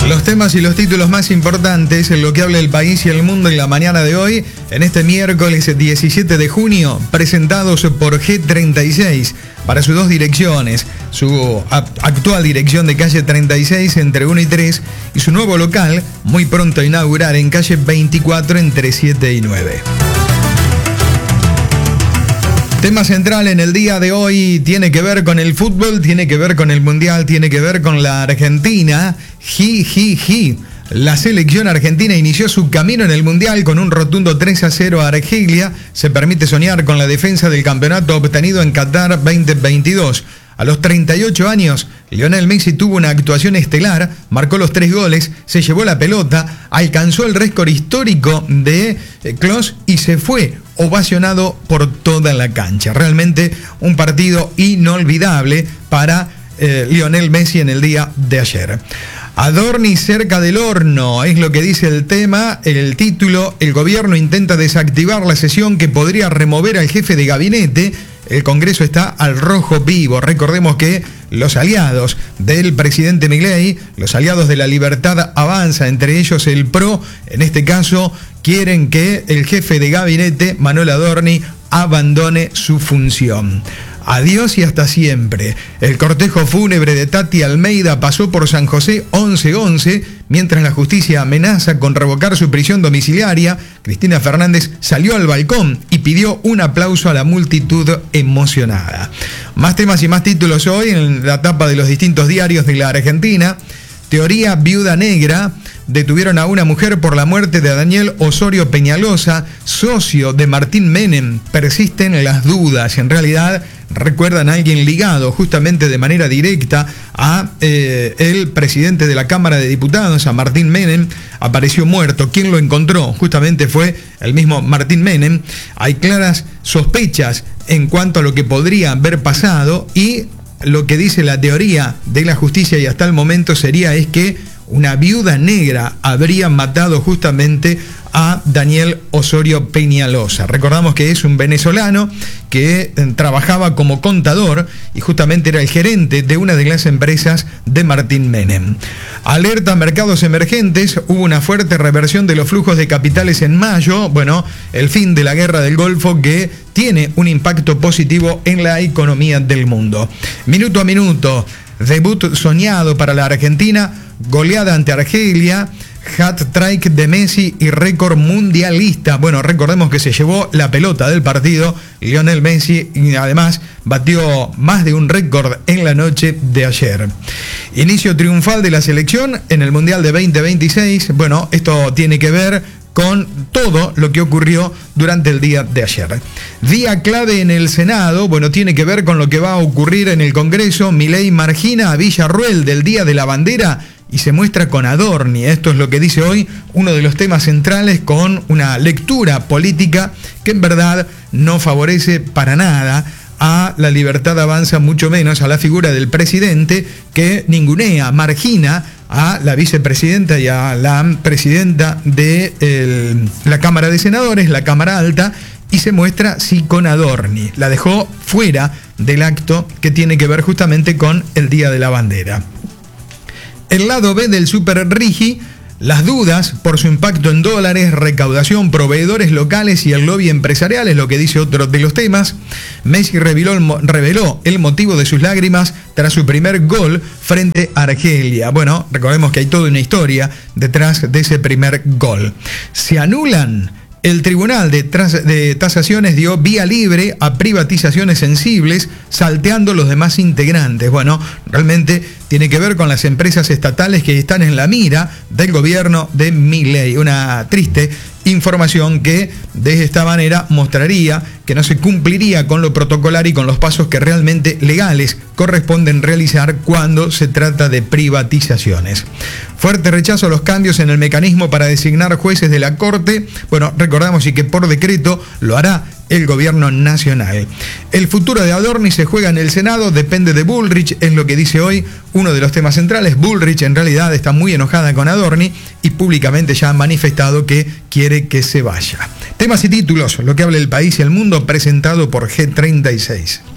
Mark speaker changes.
Speaker 1: Los temas y los títulos más importantes en lo que habla el país y el mundo en la mañana de hoy, en este miércoles 17 de junio, presentados por G36 para sus dos direcciones, su actual dirección de calle 36 entre 1 y 3 y su nuevo local, muy pronto a inaugurar en calle 24 entre 7 y 9. Tema central en el día de hoy tiene que ver con el fútbol, tiene que ver con el mundial, tiene que ver con la Argentina. La selección argentina inició su camino en el mundial con un rotundo 3-0 a Argelia. Se permite soñar con la defensa del campeonato obtenido en Qatar 2022. A los 38 años, Lionel Messi tuvo una actuación estelar, marcó los 3 goles, se llevó la pelota, alcanzó el récord histórico de Klose y se fue ovacionado por toda la cancha. Realmente un partido inolvidable para Lionel Messi en el día de ayer. Adorni cerca del horno, es lo que dice el tema, el título. El gobierno intenta desactivar la sesión que podría remover al jefe de gabinete. El Congreso está al rojo vivo. Recordemos que los aliados del presidente Milei, los aliados de la Libertad Avanza, entre ellos el PRO, en este caso, quieren que el jefe de gabinete, Manuel Adorni, abandone su función. Adiós y hasta siempre. El cortejo fúnebre de Tati Almeida pasó por San José 11-11, mientras la justicia amenaza con revocar su prisión domiciliaria. Cristina Fernández salió al balcón y pidió un aplauso a la multitud emocionada. Más temas y más títulos hoy en la tapa de los distintos diarios de la Argentina. Teoría viuda negra. Detuvieron a una mujer por la muerte de Daniel Osorio Peñalosa, socio de Martín Menem. Persisten las dudas. En realidad recuerdan a alguien ligado justamente de manera directa a el presidente de la Cámara de Diputados, a Martín Menem. Apareció muerto. ¿Quién lo encontró? Justamente fue el mismo Martín Menem. Hay claras sospechas en cuanto a lo que podría haber pasado, y lo que dice la teoría de la justicia y hasta el momento es que una viuda negra habría matado justamente a Daniel Osorio Peñalosa. Recordamos que es un venezolano que trabajaba como contador y justamente era el gerente de una de las empresas de Martín Menem. Alerta mercados emergentes, hubo una fuerte reversión de los flujos de capitales en mayo. Bueno, el fin de la guerra del Golfo que tiene un impacto positivo en la economía del mundo. Minuto a minuto, debut soñado para la Argentina, goleada ante Argelia, hat-trick de Messi y récord mundialista. Bueno, recordemos que se llevó la pelota del partido Lionel Messi y además batió más de un récord en la noche de ayer. Inicio triunfal de la selección en el Mundial de 2026. Bueno, esto tiene que ver con todo lo que ocurrió durante el día de ayer. Día clave en el Senado, bueno, tiene que ver con lo que va a ocurrir en el Congreso. Milei margina a Villarruel del Día de la Bandera y se muestra con Adorni. Esto es lo que dice hoy uno de los temas centrales, con una lectura política que en verdad no favorece para nada a la Libertad Avanza, mucho menos a la figura del presidente, que ningunea, margina a la vicepresidenta y a la presidenta de la Cámara de Senadores, la Cámara Alta, y se muestra sí con Adorni. La dejó fuera del acto que tiene que ver justamente con el Día de la Bandera. El lado B del Super Rigi, las dudas por su impacto en dólares, recaudación, proveedores locales y el lobby empresarial, es lo que dice otro de los temas. Messi reveló el motivo de sus lágrimas tras su primer gol frente a Argelia. Bueno, recordemos que hay toda una historia detrás de ese primer gol. Se anulan. El Tribunal de Tasaciones dio vía libre a privatizaciones sensibles, salteando los demás integrantes. Bueno, realmente tiene que ver con las empresas estatales que están en la mira del gobierno de Milei. Una triste información que de esta manera mostraría que no se cumpliría con lo protocolar y con los pasos que realmente legales corresponden realizar cuando se trata de privatizaciones. Fuerte rechazo a los cambios en el mecanismo para designar jueces de la Corte. Bueno, recordamos y que por decreto lo hará el gobierno nacional. El futuro de Adorni se juega en el Senado, depende de Bullrich, es lo que dice hoy uno de los temas centrales. Bullrich en realidad está muy enojada con Adorni y públicamente ya ha manifestado que quiere que se vaya. Temas y títulos, lo que habla el país y el mundo, presentado por G36.